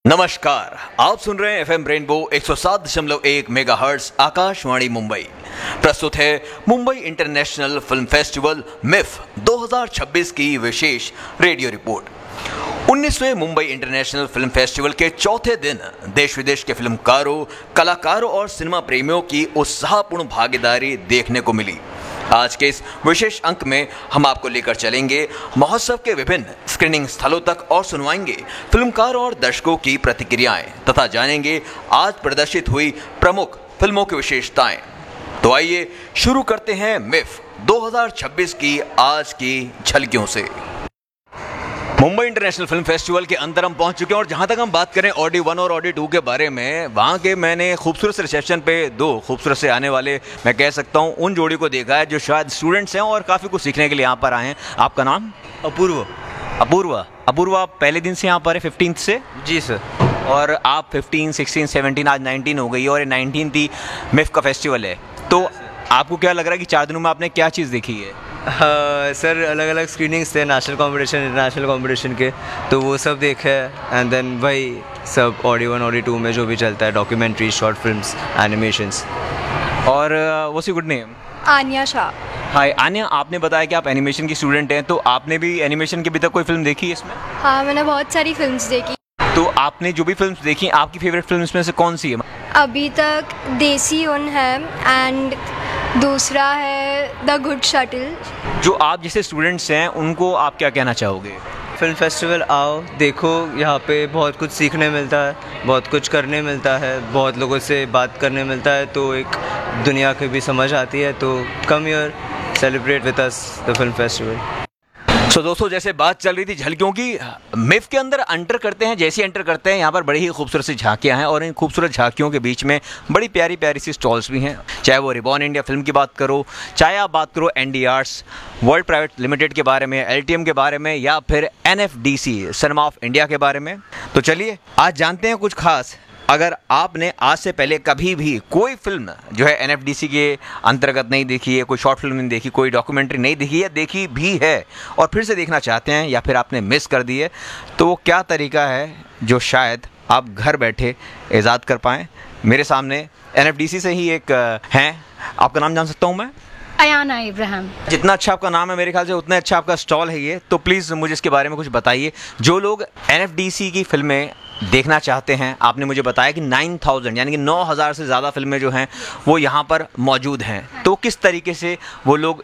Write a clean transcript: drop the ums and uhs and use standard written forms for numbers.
नमस्कार, आप सुन रहे हैं FM rainbow 107.1 megahertz Akashvani Mumbai. प्रस्तुत है Mumbai international film festival MIFF 2026 की विशेष radio report. 19वें Mumbai international film festival के चौथे दिन देश विदेश के फिल्मकारों, कलाकारों और सिनेमा प्रेमियों की उत्साहपूर्ण भागीदारी देखने को मिली। आज के इस विशेष अंक में हम आपको लेकर चलेंगे महोत्सव के विभिन्न स्क्रीनिंग स्थलों तक और सुनवाएंगे फिल्मकारों और दर्शकों की प्रतिक्रियाएं तथा जानेंगे आज प्रदर्शित हुई प्रमुख फिल्मों की विशेषताएं। तो आइए शुरू करते हैं मिफ 2026 की आज की झलकियों से। मुंबई इंटरनेशनल फिल्म फेस्टिवल के अंदर हम पहुंच चुके हैं और जहां तक हम बात करें ऑडी 1 और ऑडी 2 के बारे में, वहां के मैंने खूबसूरत से रिसेप्शन पे दो खूबसूरत से आने वाले, मैं कह सकता हूं उन जोड़ी को देखा है जो शायद स्टूडेंट्स हैं और काफ़ी कुछ सीखने के लिए यहाँ पर आए हैं। आपका नाम? अपूर्वा, आप पहले दिन से यहाँ पर है 15th से? जी सर। और आप 15, 16, 17, आज 19 हो गई और ये 19th मिफ का फेस्टिवल है, तो आपको क्या लग रहा है कि 4 दिनों में आपने क्या चीज़ देखी है? सर अलग अलग स्क्रीनिंग्स थे, नेशनल कंपटीशन, इंटरनेशनल कंपटीशन के, तो वो सब देखे है। एंड देन वही सब ऑडी 1 ऑडी 2 में जो भी चलता है, डॉक्यूमेंट्री, शॉर्ट फिल्म्स, एनिमेशंस। और what's your good name? Anya Shah. हाय आन्या, आपने बताया कि आप एनिमेशन की स्टूडेंट हैं, तो आपने भी एनिमेशन की अभी तक कोई फिल्म देखी है इसमें? हाँ, मैंने बहुत सारी फिल्म्स देखी। तो आपने जो भी फिल्म्स देखी, आपकी फेवरेट फिल्म्स में से कौन सी है? अभी तक देसी उन है एंड दूसरा है द गुड शटल। जो आप जैसे स्टूडेंट्स हैं उनको आप क्या कहना चाहोगे? फिल्म फेस्टिवल आओ, देखो, यहाँ पे बहुत कुछ सीखने मिलता है, बहुत कुछ करने मिलता है, बहुत लोगों से बात करने मिलता है, तो एक दुनिया की भी समझ आती है। तो come here, celebrate with us the film festival. तो दोस्तों, जैसे बात चल रही थी झलकियों की, मिफ के अंदर एंटर करते हैं, जैसे एंटर करते हैं यहाँ पर बड़ी ही खूबसूरत सी झांकियाँ हैं और इन खूबसूरत झांकियों के बीच में बड़ी प्यारी प्यारी सी स्टॉल्स भी हैं। चाहे वो रिबॉन इंडिया फिल्म की बात करो, चाहे आप बात करो ND arts world private limited के बारे में, एलटीएम के बारे में, या फिर एनएफडीसी सिनेमा ऑफ इंडिया के बारे में। तो चलिए आज जानते हैं कुछ खास। अगर आपने आज से पहले कभी भी कोई फिल्म जो है एनएफडीसी के अंतर्गत नहीं देखी है, कोई शॉर्ट फिल्म नहीं देखी, कोई डॉक्यूमेंट्री नहीं देखी या देखी भी है और फिर से देखना चाहते हैं, या फिर आपने मिस कर दी है, तो क्या तरीका है जो शायद आप घर बैठे ईजाद कर पाएँ? मेरे सामने एनएफडीसी से ही एक हैं, आपका नाम जान सकता हूँ मैं? अयाना इब्राहिम। जितना अच्छा आपका नाम है मेरे ख्याल से उतना अच्छा आपका स्टॉल है ये, तो प्लीज़ मुझे इसके बारे में कुछ बताइए। जो लोग एनएफडीसी की फिल्में देखना चाहते हैं, आपने मुझे बताया कि 9000 यानी कि 9000 से ज़्यादा फिल्में जो हैं वो यहाँ पर मौजूद हैं, तो किस तरीके से वो लोग